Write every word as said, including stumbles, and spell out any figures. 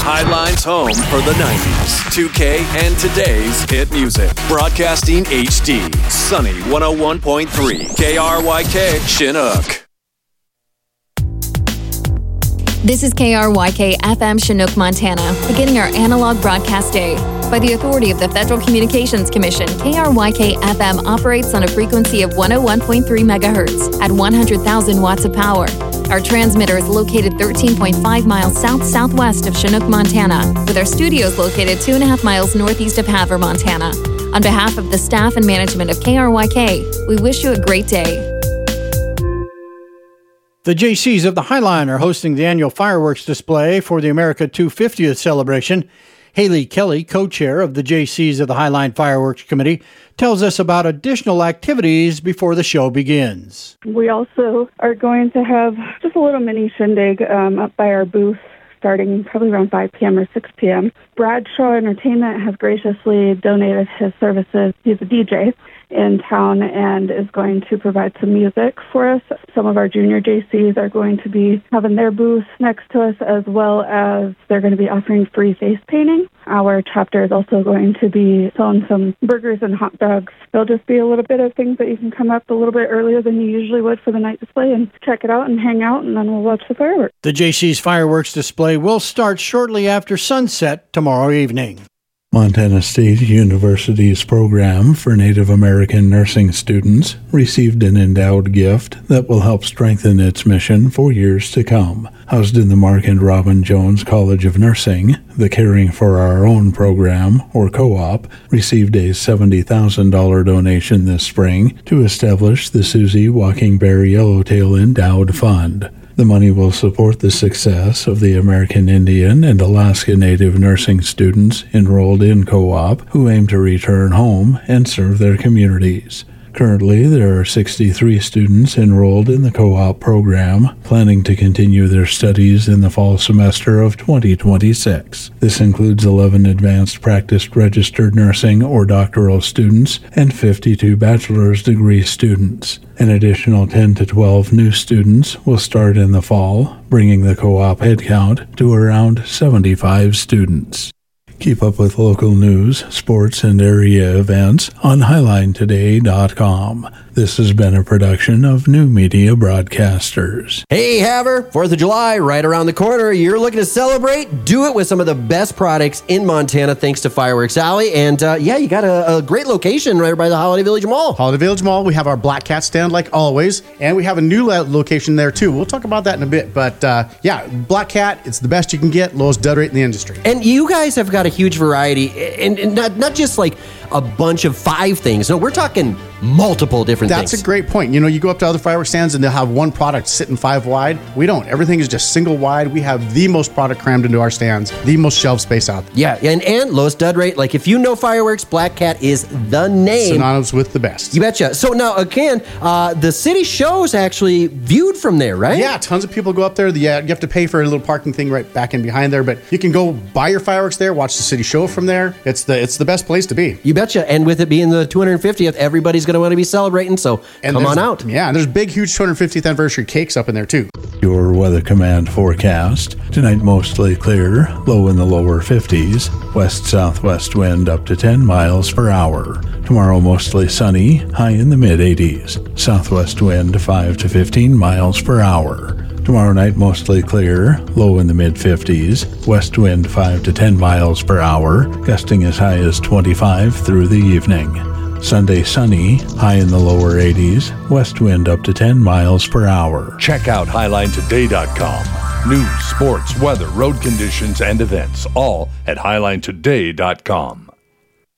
Highline's home for the nineties, two K, and today's hit music. Broadcasting H D. Sunny one oh one point three. K R Y K, Chinook. This is K R Y K F M Chinook, Montana, beginning our analog broadcast day. By the authority of the Federal Communications Commission, K R Y K F M operates on a frequency of one oh one point three megahertz at one hundred thousand watts of power. Our transmitter is located thirteen point five miles south-southwest of Chinook, Montana, with our studios located two and a half miles northeast of Havre, Montana. On behalf of the staff and management of K R Y K, we wish you a great day. The J Cs of the Highline are hosting the annual fireworks display for the America two hundred fiftieth celebration. Haley Kelly, co-chair of the J Cs of the Highline Fireworks Committee, tells us about additional activities before the show begins. We also are going to have just a little mini shindig um, up by our booth starting probably around five p.m. or six p.m. Bradshaw Entertainment has graciously donated his services. He's a D J in town and is going to provide some music for us. Some of our junior J Cs are going to be having their booth next to us, as well as they're going to be offering free face painting. Our chapter is also going to be selling some burgers and hot dogs. There'll just be a little bit of things that you can come up a little bit earlier than you usually would for the night display and check it out and hang out, and then we'll watch the fireworks. The J C's fireworks display will start shortly after sunset tomorrow evening. Montana State University's program for Native American nursing students received an endowed gift that will help strengthen its mission for years to come. Housed in the Mark and Robin Jones College of Nursing, the Caring for Our Own program, or co-op, received a seventy thousand dollars donation this spring to establish the Susie Walking Bear Yellowtail Endowed Fund. The money will support the success of the American Indian and Alaska Native nursing students enrolled in co-op who aim to return home and serve their communities. Currently, there are sixty-three students enrolled in the co-op program, planning to continue their studies in the fall semester of twenty twenty-six. This includes eleven advanced practice registered nursing or doctoral students and fifty-two bachelor's degree students. An additional ten to twelve new students will start in the fall, bringing the co-op headcount to around seventy-five students. Keep up with local news, sports, and area events on highline today dot com. This has been a production of New Media Broadcasters. Hey, Havre, fourth of July, right around the corner. You're looking to celebrate? Do it with some of the best products in Montana, thanks to Fireworks Alley. And, uh, yeah, you got a, a great location right by the Holiday Village Mall. Holiday Village Mall, we have our Black Cat stand like always, and we have a new location there, too. We'll talk about that in a bit. But, uh, yeah, Black Cat, it's the best you can get, lowest dud rate in the industry. And you guys have got a huge variety, and, and not, not just like a bunch of five things. No, we're talking multiple different That's things. That's a great point. You know, you go up to other fireworks stands and they'll have one product sitting five wide. We don't. Everything is just single wide. We have the most product crammed into our stands, the most shelf space out there. Yeah, and, and lowest dud rate. Like, if you know fireworks, Black Cat is the name. Synonymous with the best. You betcha. So now, again, uh, the city show's actually viewed from there, right? Yeah, tons of people go up there. The, uh, you have to pay for a little parking thing right back in behind there, but you can go buy your fireworks there, watch the city show from there. It's the it's the best place to be. You betcha. And with it being the two hundred fiftieth, everybody's going to want to be celebrating, so and come on out. Yeah, and there's big, huge two hundred fiftieth anniversary cakes up in there, too. Your Weather Command forecast. Tonight, mostly clear, low in the lower fifties, west-southwest wind up to ten miles per hour. Tomorrow, mostly sunny, high in the mid-eighties, southwest wind five to fifteen miles per hour. Tomorrow night, mostly clear, low in the mid-fifties, west wind five to ten miles per hour, gusting as high as twenty-five through the evening. Sunday, sunny, high in the lower eighties, west wind up to ten miles per hour. Check out highline today dot com. News, sports, weather, road conditions, and events, all at highline today dot com.